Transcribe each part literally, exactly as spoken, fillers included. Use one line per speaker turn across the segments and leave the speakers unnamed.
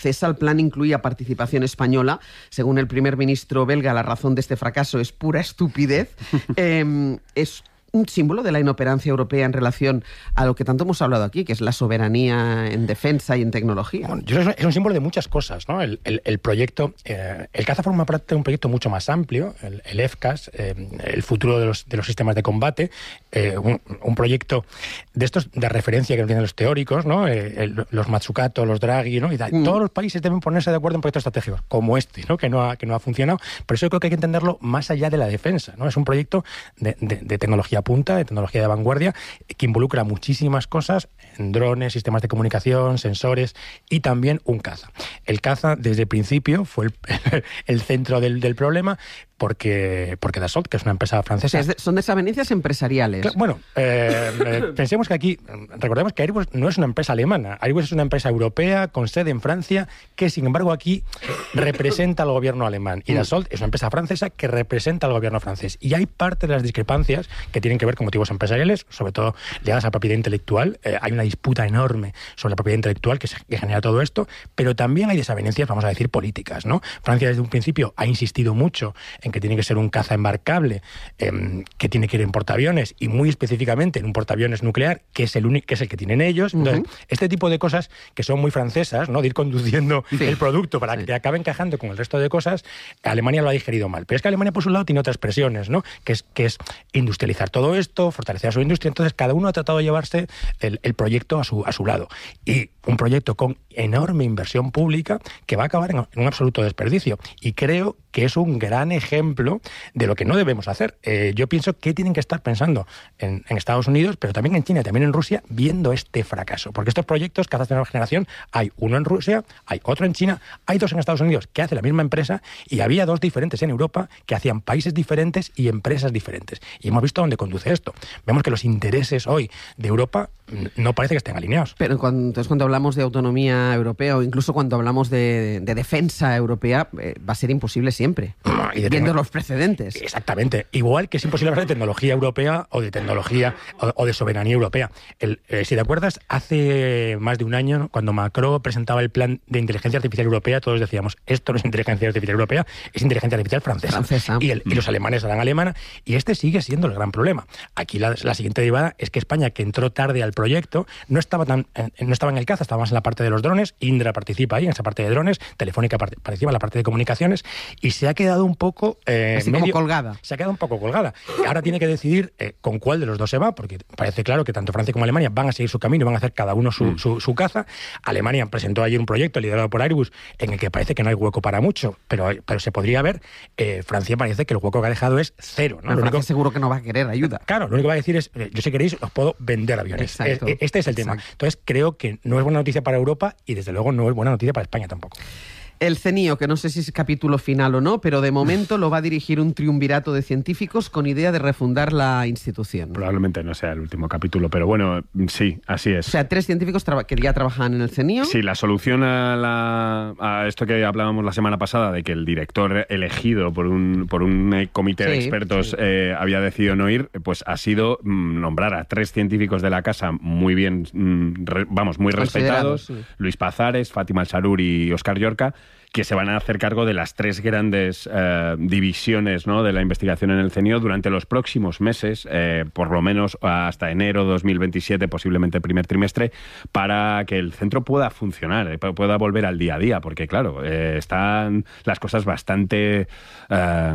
francesa. El plan incluía participación española. Según el primer ministro belga, la razón de este fracaso es pura estupidez. eh, es un símbolo de la inoperancia europea en relación a lo que tanto hemos hablado aquí, que es la soberanía en defensa y en tecnología.
Bueno, yo creo que es un símbolo de muchas cosas, ¿no? El, el, el proyecto, eh, el caza forma parte de un proyecto mucho más amplio, el, el FCAS, eh, el futuro de los, de los sistemas de combate, eh, un, un proyecto de estos de referencia que no tienen los teóricos, ¿no? Eh, el, los Matsukato, los Draghi, ¿no? Y tal. Mm. Todos los países deben ponerse de acuerdo en proyectos estratégicos, como este, ¿no? Que no ha, que no ha funcionado. Por eso yo creo que hay que entenderlo más allá de la defensa, ¿no? Es un proyecto de, de, de tecnología punta, de tecnología de vanguardia, que involucra muchísimas cosas, en drones, sistemas de comunicación, sensores y también un caza. El caza, desde el principio, fue el, el centro del, del problema, porque, porque Dassault, que es una empresa francesa...
Es de, son desavenencias empresariales.
Claro, bueno, eh, eh, pensemos que aquí, recordemos que Airbus no es una empresa alemana, Airbus es una empresa europea con sede en Francia, que sin embargo aquí representa al gobierno alemán. Y Dassault es una empresa francesa que representa al gobierno francés. Y hay parte de las discrepancias que tienen que ver con motivos empresariales, sobre todo ligadas a la propiedad intelectual. Eh, hay una disputa enorme sobre la propiedad intelectual que, se, que genera todo esto, pero también hay desavenencias, vamos a decir, políticas, ¿no? Francia desde un principio ha insistido mucho en que tiene que ser un caza embarcable, eh, que tiene que ir en portaaviones y muy específicamente en un portaaviones nuclear, que es el único, que es el que tienen ellos. Entonces, uh-huh. este tipo de cosas que son muy francesas, ¿no? De ir conduciendo sí. el producto para sí. que acabe encajando con el resto de cosas, Alemania lo ha digerido mal. Pero es que Alemania, por su lado, tiene otras presiones, ¿no? Que es, que es industrializar todo esto, fortalecer su industria. Entonces, cada uno ha tratado de llevarse el, el proyecto a su, a su lado. Y un proyecto con enorme inversión pública que va a acabar en, en un absoluto desperdicio. Y creo que es un gran ejemplo de lo que no debemos hacer. Eh, yo pienso que tienen que estar pensando en, en Estados Unidos, pero también en China y también en Rusia, viendo este fracaso. Porque estos proyectos, cazas de nueva generación, hay uno en Rusia, hay otro en China, hay dos en Estados Unidos que hace la misma empresa y había dos diferentes en Europa que hacían países diferentes y empresas diferentes. Y hemos visto dónde conduce esto. Vemos que los intereses hoy de Europa no parece que estén alineados.
Pero cuando, entonces cuando hablamos de autonomía europea o incluso cuando hablamos de, de defensa europea, eh, va a ser imposible siempre, y de viendo los precedentes.
Exactamente. Igual que es imposible hablar de tecnología europea o de tecnología o, o de soberanía europea. El, eh, si te acuerdas, hace más de un año, cuando Macron presentaba el plan de inteligencia artificial europea, todos decíamos, esto no es inteligencia artificial europea, es inteligencia artificial francesa.
francesa.
Y, el, y los alemanes harán alemana, y este sigue siendo el gran problema. Aquí la, la siguiente derivada es que España, que entró tarde al proyecto, no estaba tan eh, no estaba en el caza, estaba más en la parte de los drones. Indra participa ahí en esa parte de drones, Telefónica participa en la parte de comunicaciones, y se ha quedado un poco eh,
así
medio,
como colgada.
Se ha quedado un poco colgada. Ahora tiene que decidir eh, con cuál de los dos se va, porque parece claro que tanto Francia como Alemania van a seguir su camino y van a hacer cada uno su, mm. su, su caza. Alemania presentó ayer un proyecto liderado por Airbus en el que parece que no hay hueco para mucho, pero, pero se podría ver. Eh, Francia parece que el hueco que ha dejado es cero, ¿no?
Lo único, seguro que no va a querer ayuda.
Claro, lo único que va a decir es, eh, yo si queréis os puedo vender aviones.
Exacto.
Eh, este es el tema.
Exacto.
Entonces creo que no es buena noticia para Europa y desde luego no es buena noticia para España tampoco.
El CENIO, que no sé si es capítulo final o no, pero de momento lo va a dirigir un triunvirato de científicos con idea de refundar la institución.
Probablemente no sea el último capítulo, pero bueno, sí, así es.
O sea, tres científicos que ya trabajan en el CENIO.
Sí, la solución a, la, a esto que hablábamos la semana pasada, de que el director elegido por un, por un comité sí, de expertos sí. eh, había decidido no ir, pues ha sido mm, nombrar a tres científicos de la casa muy bien, mm, re, vamos, muy respetados, sí. Luis Pazares, Fátima Al-Sarur y Óscar Llorca, que se van a hacer cargo de las tres grandes eh, divisiones, ¿no?, de la investigación en el CENIO durante los próximos meses, eh, por lo menos hasta enero dos mil veintisiete, posiblemente primer trimestre, para que el centro pueda funcionar, eh, pueda volver al día a día, porque claro, eh, están las cosas bastante eh,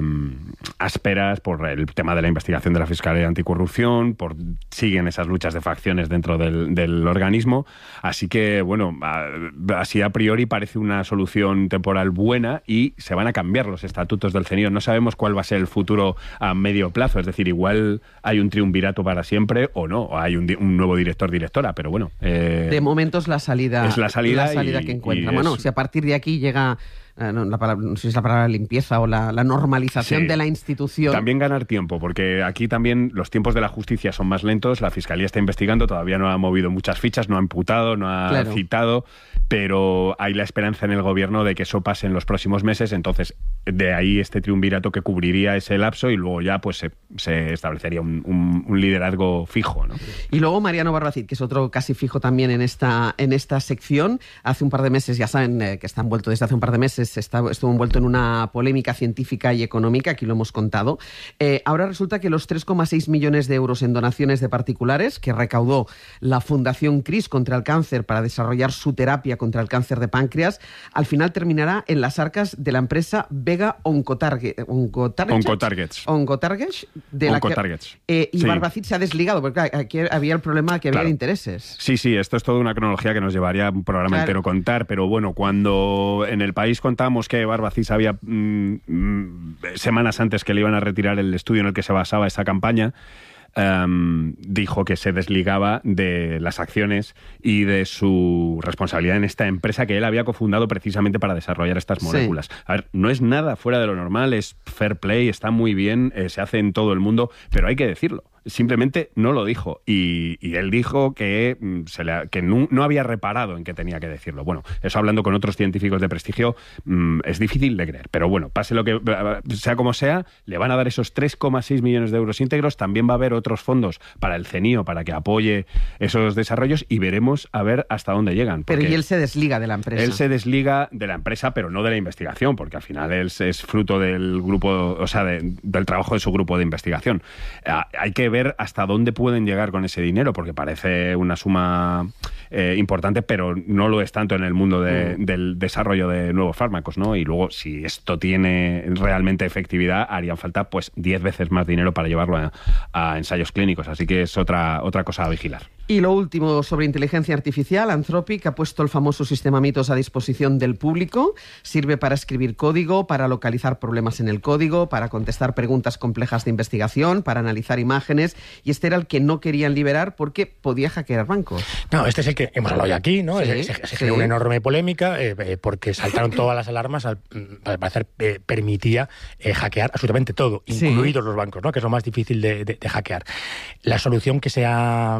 ásperas por el tema de la investigación de la Fiscalía Anticorrupción, por siguen esas luchas de facciones dentro del, del organismo, así que bueno, a, así a priori parece una solución temporal buena y se van a cambiar los estatutos del CENIO. No sabemos cuál va a ser el futuro a medio plazo, es decir, igual hay un triunvirato para siempre o no, o hay un, un nuevo director-directora, pero bueno. Eh,
de momento es la salida,
es la salida,
la salida
y,
que encuentra.
Es...
Bueno, si a partir de aquí llega... Eh, no, la palabra, no sé si es la palabra limpieza o la, la normalización sí. de la institución.
También ganar tiempo, porque aquí también los tiempos de la justicia son más lentos, la Fiscalía está investigando, todavía no ha movido muchas fichas, no ha imputado, no ha claro. citado, pero hay la esperanza en el gobierno de que eso pase en los próximos meses, entonces de ahí este triunvirato que cubriría ese lapso y luego ya pues se, se establecería un, un, un liderazgo fijo, ¿no?
Y luego Mariano Barbacid, que es otro casi fijo también en esta, en esta sección. Hace un par de meses, ya saben eh, que está envuelto desde hace un par de meses, está, estuvo envuelto en una polémica científica y económica, aquí lo hemos contado. Eh, ahora resulta que los tres coma seis millones de euros en donaciones de particulares que recaudó la Fundación CRIS contra el cáncer para desarrollar su terapia contra el cáncer de páncreas, al final terminará en las arcas de la empresa Vega Oncotarget, Oncotargets,
Oncotargets.
Oncotargets, de la
Oncotargets.
que, eh, y
Sí.
Barbacid se ha desligado, porque aquí había el problema que había
Claro.
de intereses.
Sí, sí, esto es toda una cronología que nos llevaría un programa
Claro.
entero contar, pero bueno, cuando en El País contamos que Barbacid sabía mm, mm, semanas antes que le iban a retirar el estudio en el que se basaba esa campaña, Um, dijo que se desligaba de las acciones y de su responsabilidad en esta empresa que él había cofundado precisamente para desarrollar estas moléculas. Sí. A ver, no es nada fuera de lo normal, es fair play, está muy bien, eh, se hace en todo el mundo, pero hay que decirlo. Simplemente no lo dijo y, y él dijo que, se le, que no, no había reparado en que tenía que decirlo. Bueno, eso hablando con otros científicos de prestigio mmm, es difícil de creer, pero bueno, pase lo que sea como sea, le van a dar esos tres coma seis millones de euros íntegros, también va a haber otros fondos para el CENIO para que apoye esos desarrollos y veremos a ver hasta dónde llegan.
Pero y él se desliga de la empresa.
Él se desliga de la empresa, pero no de la investigación, porque al final él es fruto del grupo, o sea, de, del trabajo de su grupo de investigación. Ah, hay que ver ver hasta dónde pueden llegar con ese dinero, porque parece una suma eh, importante, pero no lo es tanto en el mundo de, mm. del desarrollo de nuevos fármacos, ¿no? Y luego, si esto tiene realmente efectividad, harían falta pues diez veces más dinero para llevarlo a, a ensayos clínicos, así que es otra, otra cosa a vigilar.
Y lo último sobre inteligencia artificial, Anthropic ha puesto el famoso sistema Mitos a disposición del público. Sirve para escribir código, para localizar problemas en el código, para contestar preguntas complejas de investigación, para analizar imágenes. Y este era el que no querían liberar porque podía hackear bancos.
No, este es el que hemos hablado ya aquí, ¿no?
Sí,
se se, se
sí.
creó una enorme polémica eh, eh, porque saltaron todas las alarmas. Al, al parecer eh, permitía eh, hackear absolutamente todo, incluidos sí. los bancos, ¿no? Que es lo más difícil de, de, de hackear. La solución que se ha...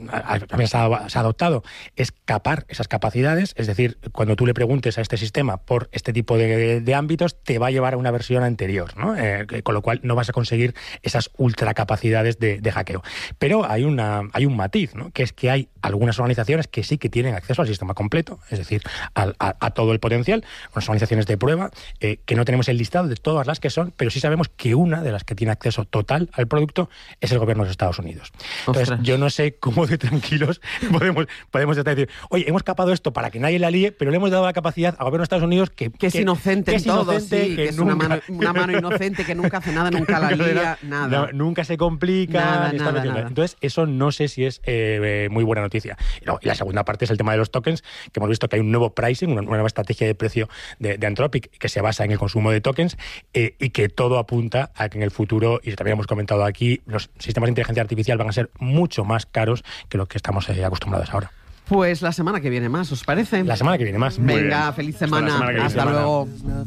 se ha adoptado es capar esas capacidades, es decir, cuando tú le preguntes a este sistema por este tipo de, de ámbitos, te va a llevar a una versión anterior, ¿no? Eh, con lo cual no vas a conseguir esas ultracapacidades de, de hackeo. Pero hay, una, hay un matiz, ¿no? Que es que hay algunas organizaciones que sí que tienen acceso al sistema completo, es decir, a, a, a todo el potencial, unas organizaciones de prueba, eh, que no tenemos el listado de todas las que son, pero sí sabemos que una de las que tiene acceso total al producto es el gobierno de los Estados Unidos. Entonces, Ostras. yo no sé cómo de tranquilo podemos, podemos estar decir, oye, hemos capado esto para que nadie la líe, pero le hemos dado la capacidad al gobierno de Estados Unidos que,
que es
que,
inocente
que
en
es
todo,
inocente,
sí,
que,
que es
nunca,
una, mano, una mano inocente que nunca hace nada, nunca la lía, nada.
No, nunca se complica.
Nada,
ni
nada,
está
nada.
Entonces, eso no sé si es eh, muy buena noticia. Y, no, y la segunda parte es el tema de los tokens, que hemos visto que hay un nuevo pricing, una, una nueva estrategia de precio de, de Anthropic que se basa en el consumo de tokens eh, y que todo apunta a que en el futuro, y también hemos comentado aquí, los sistemas de inteligencia artificial van a ser mucho más caros que lo que estamos eh, acostumbrados ahora.
Pues la semana que viene más, ¿os parece?
La semana que viene más.
Venga, feliz semana. Hasta, Hasta luego.